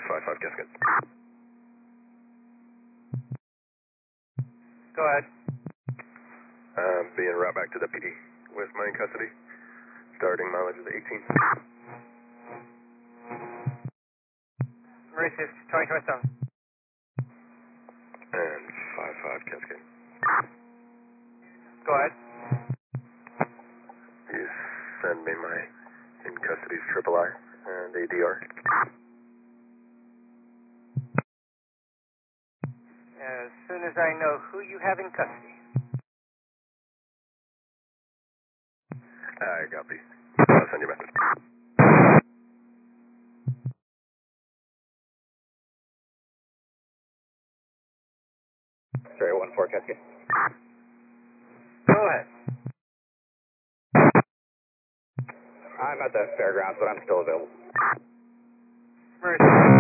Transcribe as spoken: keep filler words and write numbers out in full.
five five Cascade. Go ahead. Um, being route back to the P D with my in custody. Starting mileage is eighteen. Mauritius, twenty twenty-seven. And five five Cascade. Go ahead. You send me my in custody's triple I and A D R. As soon as I know who you have in custody. I copy. I'll send you a message. Sorry, one four Cascade. Go ahead. I'm at the fairgrounds, but I'm still available. Mauritius.